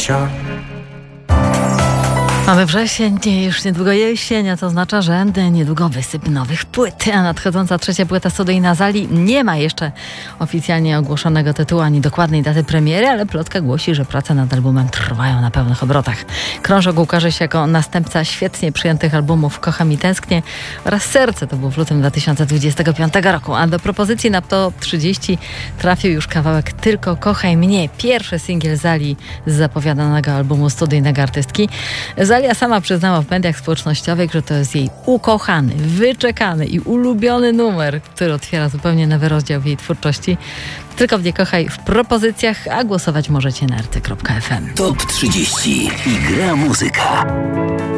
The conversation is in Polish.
życia. Mamy wrzesień, już niedługo jesień, a to oznacza, że niedługo wysyp nowych płyt. A nadchodząca trzecia płyta studyjna Zali nie ma jeszcze oficjalnie ogłoszonego tytułu ani dokładnej daty premiery, ale plotka głosi, że prace nad albumem trwają na pełnych obrotach. Krążek ukaże się jako następca świetnie przyjętych albumów Kocham i Tęsknię oraz Serce, to było w lutym 2025 roku. A do propozycji na Top 30 trafił już kawałek Tylko Kochaj Mnie, pierwszy singiel Zali z zapowiadanego albumu studyjnego artystki. Zalia sama przyznała w mediach społecznościowych, że to jest jej ukochany, wyczekany i ulubiony numer, który otwiera zupełnie nowy rozdział w jej twórczości. Tylko mnie kochaj w propozycjach, a głosować możecie na rc.fm. Top 30 i gra muzyka.